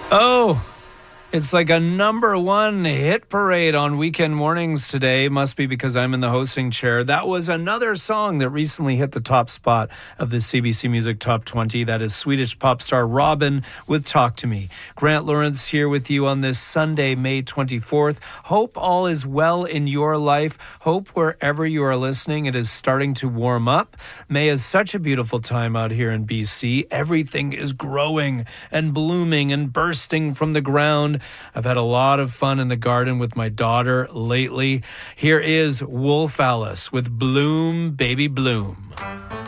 Oh, it's like a number one hit parade on weekend mornings today. Must be because I'm in the hosting chair. That was another song that recently hit the top spot of the CBC Music Top 20. That is Swedish pop star Robyn with Talk to Me. Grant Lawrence here with you on this Sunday, May 24th. Hope all is well in your life. Hope wherever you are listening, it is starting to warm up. May is such a beautiful time out here in BC. Everything is growing and blooming and bursting from the ground. I've had a lot of fun in the garden with my daughter lately. Here is Wolf Alice with Bloom, Baby Bloom.